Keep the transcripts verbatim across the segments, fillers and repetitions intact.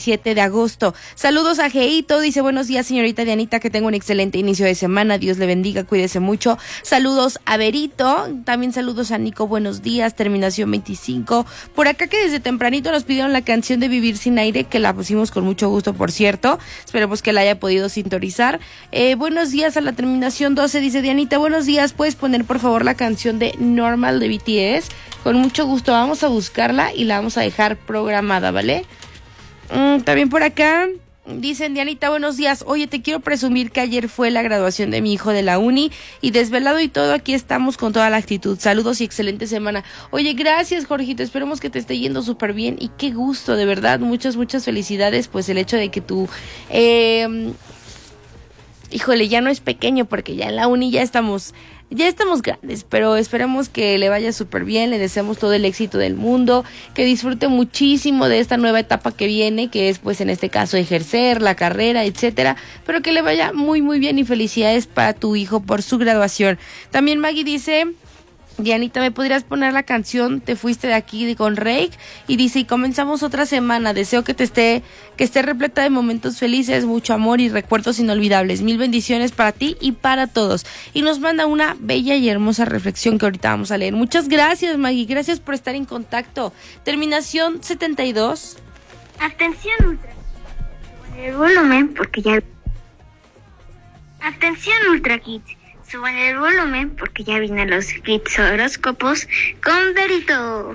veintisiete de agosto. Saludos a Geito, dice buenos días señorita Dianita, que tenga un excelente inicio de semana, Dios le bendiga, cuídese mucho. Saludos a Berito, también saludos a Nico, buenos días, terminación veinticinco. Por acá que desde tempranito nos pidieron la canción de Vivir sin aire, que la pusimos con mucho gusto, por cierto, esperemos que la haya podido sintonizar. Eh, buenos días a la terminación doce, dice Dianita, buenos días, ¿puedes poner por favor la canción de Normal de B T S? Con mucho gusto, vamos a buscarla y la vamos a dejar programada, ¿vale? Mm, también por acá dicen, Dianita, buenos días, oye, te quiero presumir que ayer fue la graduación de mi hijo de la uni y desvelado y todo, aquí estamos con toda la actitud, saludos y excelente semana. Oye, gracias Jorgito, esperemos que te esté yendo súper bien y qué gusto, de verdad, muchas, muchas felicidades, pues el hecho de que tú, eh, híjole, ya no es pequeño porque ya en la uni ya estamos... Ya estamos grandes, pero esperemos que le vaya súper bien, le deseamos todo el éxito del mundo, que disfrute muchísimo de esta nueva etapa que viene, que es pues en este caso ejercer, la carrera, etcétera, pero que le vaya muy muy bien y felicidades para tu hijo por su graduación. También Maggie dice... Dianita, ¿me podrías poner la canción Te fuiste de aquí de con Rake? Y dice, y comenzamos otra semana, deseo que te esté, que esté repleta de momentos felices, mucho amor y recuerdos inolvidables, mil bendiciones para ti y para todos. Y nos manda una bella y hermosa reflexión que ahorita vamos a leer. Muchas gracias Maggie, gracias por estar en contacto. Terminación setenta y dos. Atención Ultra, el volumen porque ya... Atención Ultra Kids, suban el volumen porque ya vienen los clips horóscopos con Berito.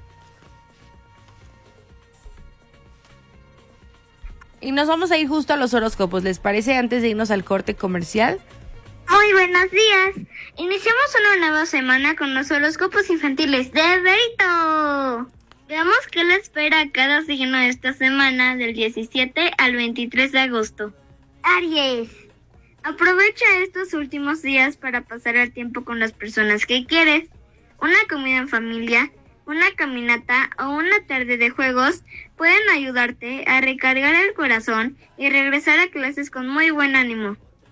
Y nos vamos a ir justo a los horóscopos, ¿les parece? Antes de irnos al corte comercial. Muy buenos días. Iniciamos una nueva semana con los horóscopos infantiles de Berito. Veamos qué le espera a cada signo de esta semana del diecisiete al veintitrés de agosto. Aries. Aprovecha estos últimos días para pasar el tiempo con las personas que quieres. Una comida en familia, una caminata o una tarde de juegos pueden ayudarte a recargar el corazón y regresar a clases con muy buen ánimo.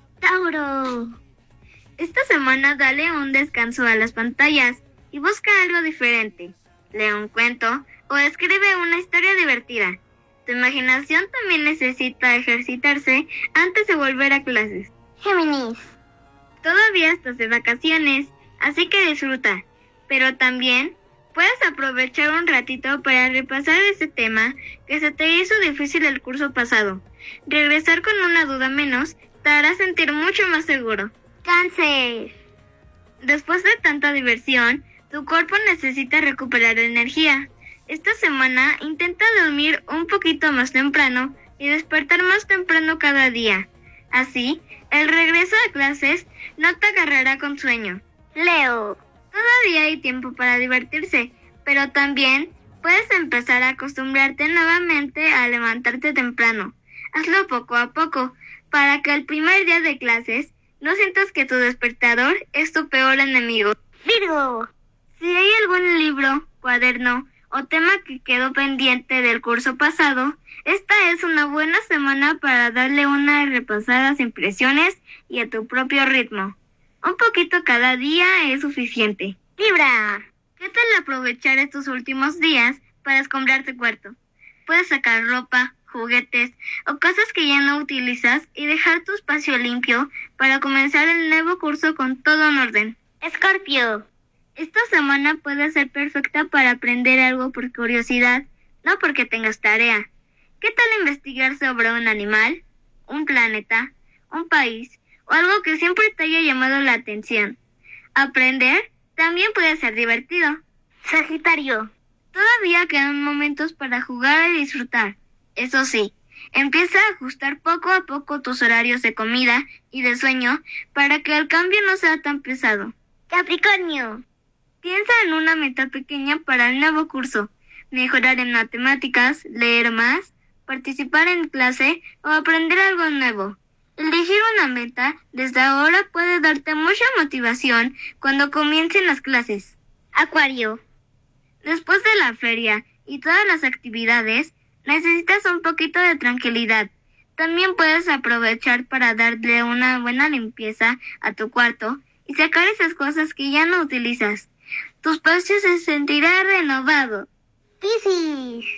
Tauro. Esta semana dale un descanso a las pantallas y busca algo diferente. Lee un cuento o escribe una historia divertida. Tu imaginación también necesita ejercitarse antes de volver a clases. Géminis. Todavía estás de vacaciones, así que disfruta, pero también puedes aprovechar un ratito para repasar ese tema que se te hizo difícil el curso pasado. Regresar con una duda menos te hará sentir mucho más seguro. Cáncer. Después de tanta diversión, tu cuerpo necesita recuperar energía. Esta semana intenta dormir un poquito más temprano y despertar más temprano cada día. Así, el regreso a clases no te agarrará con sueño. Leo. Todavía hay tiempo para divertirse, pero también puedes empezar a acostumbrarte nuevamente a levantarte temprano. Hazlo poco a poco, para que el primer día de clases no sientas que tu despertador es tu peor enemigo. Virgo. Si hay algún libro, cuaderno o tema que quedó pendiente del curso pasado, esta es una buena semana para darle unas repasadas impresiones y a tu propio ritmo. Un poquito cada día es suficiente. Libra. ¿Qué tal aprovechar estos últimos días para escombrar tu cuarto? Puedes sacar ropa, juguetes o cosas que ya no utilizas y dejar tu espacio limpio para comenzar el nuevo curso con todo en orden. Escorpio. Esta semana puede ser perfecta para aprender algo por curiosidad, no porque tengas tarea. ¿Qué tal investigar sobre un animal, un planeta, un país o algo que siempre te haya llamado la atención? Aprender también puede ser divertido. Sagitario. Todavía quedan momentos para jugar y disfrutar. Eso sí, empieza a ajustar poco a poco tus horarios de comida y de sueño para que el cambio no sea tan pesado. Capricornio. Piensa en una meta pequeña para el nuevo curso. Mejorar en matemáticas, leer más, participar en clase o aprender algo nuevo. Elegir una meta desde ahora puede darte mucha motivación cuando comiencen las clases. Acuario. Después de la feria y todas las actividades, necesitas un poquito de tranquilidad. También puedes aprovechar para darle una buena limpieza a tu cuarto y sacar esas cosas que ya no utilizas. Tu espacio se sentirá renovado. Piscis.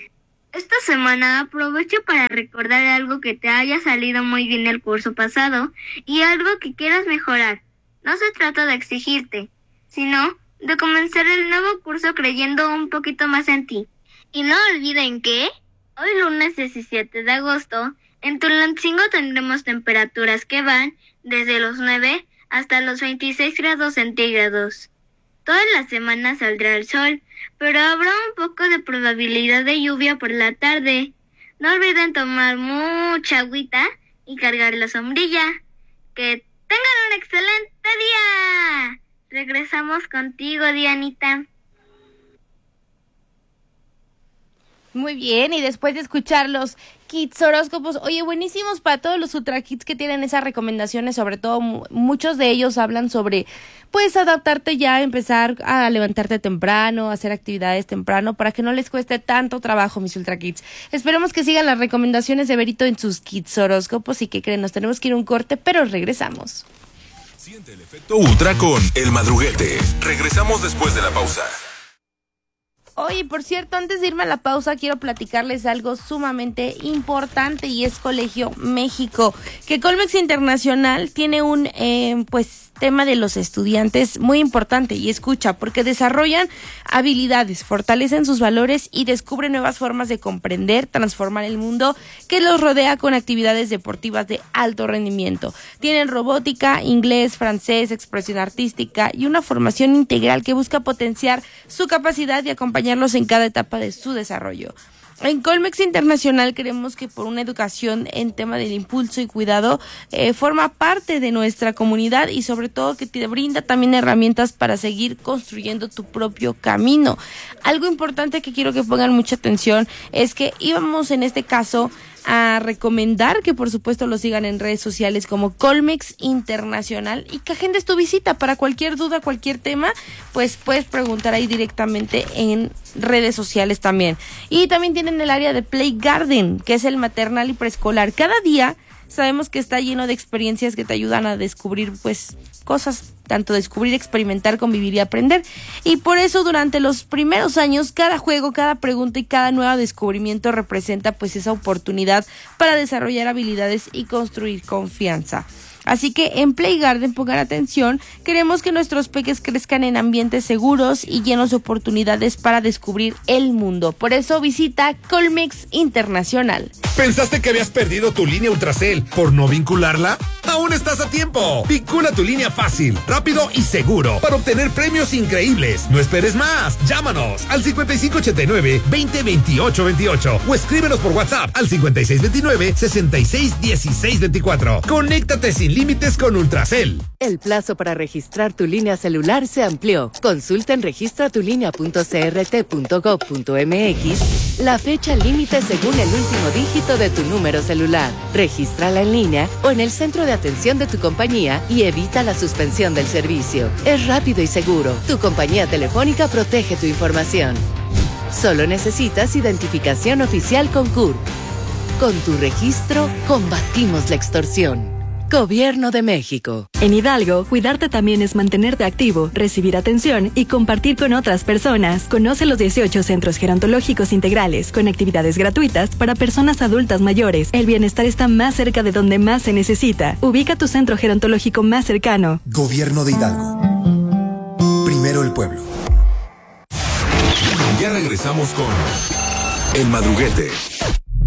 Esta semana aprovecho para recordar algo que te haya salido muy bien el curso pasado y algo que quieras mejorar. No se trata de exigirte, sino de comenzar el nuevo curso creyendo un poquito más en ti. Y no olviden que hoy lunes diecisiete de agosto en Tulancingo tendremos temperaturas que van desde los nueve hasta los veintiséis grados centígrados. Toda la semana saldrá el sol, pero habrá un poco de probabilidad de lluvia por la tarde. No olviden tomar mucha agüita y cargar la sombrilla. ¡Que tengan un excelente día! Regresamos contigo, Dianita. Muy bien, y después de escuchar los kits horóscopos, oye, buenísimos para todos los Ultra Kits que tienen esas recomendaciones, sobre todo muchos de ellos hablan sobre, pues, adaptarte ya, empezar a levantarte temprano, hacer actividades temprano, para que no les cueste tanto trabajo, mis Ultra Kits. Esperemos que sigan las recomendaciones de Berito en sus kits horóscopos, y que creen, nos tenemos que ir a un corte, pero regresamos. Siente el efecto Ultra con El Madruguete. Regresamos después de la pausa. Oye, por cierto, antes de irme a la pausa, quiero platicarles algo sumamente importante, y es Colegio México, que Colmex Internacional tiene un, eh, pues, tema de los estudiantes muy importante, y escucha, porque desarrollan habilidades, fortalecen sus valores y descubren nuevas formas de comprender, transformar el mundo que los rodea con actividades deportivas de alto rendimiento. Tienen robótica, inglés, francés, expresión artística y una formación integral que busca potenciar su capacidad y acompañarlos en cada etapa de su desarrollo. En Colmex Internacional creemos que por una educación en tema del impulso y cuidado eh, forma parte de nuestra comunidad, y sobre todo que te brinda también herramientas para seguir construyendo tu propio camino. Algo importante que quiero que pongan mucha atención es que íbamos en este caso a recomendar que por supuesto lo sigan en redes sociales como Colmex Internacional, y que agendes tu visita. Para cualquier duda, cualquier tema, pues puedes preguntar ahí directamente en redes sociales también. Y también tienen el área de Play Garden, que es el maternal y preescolar. Cada día sabemos que está lleno de experiencias que te ayudan a descubrir pues cosas, tanto descubrir, experimentar, convivir y aprender. Y por eso durante los primeros años, cada juego, cada pregunta y cada nuevo descubrimiento representa pues esa oportunidad para desarrollar habilidades y construir confianza. Así que en Play Garden, pongan atención, queremos que nuestros peques crezcan en ambientes seguros y llenos de oportunidades para descubrir el mundo. Por eso visita Colmex Internacional. ¿Pensaste que habías perdido tu línea Ultracel por no vincularla? ¡Aún estás a tiempo! Vincula tu línea fácil, rápido y seguro para obtener premios increíbles. No esperes más. Llámanos al cincuenta y cinco ochenta y nueve, veinte, veintiocho, veintiocho o escríbenos por WhatsApp al cincuenta y seis veintinueve, sesenta y seis, dieciséis veinticuatro. Conéctate sin límites con Ultracel. El plazo para registrar tu línea celular se amplió. Consulta en registra tu línea punto c r t punto gov punto m x la fecha límite según el último dígito de tu número celular. Regístrala en línea o en el centro de atención de tu compañía y evita la suspensión del servicio. Es rápido y seguro. Tu compañía telefónica protege tu información. Solo necesitas identificación oficial con C U R P. Con tu registro, combatimos la extorsión. Gobierno de México. En Hidalgo, cuidarte también es mantenerte activo, recibir atención y compartir con otras personas. Conoce los dieciocho centros gerontológicos integrales con actividades gratuitas para personas adultas mayores. El bienestar está más cerca de donde más se necesita. Ubica tu centro gerontológico más cercano. Gobierno de Hidalgo. Primero el pueblo. Ya regresamos con El Madruguete.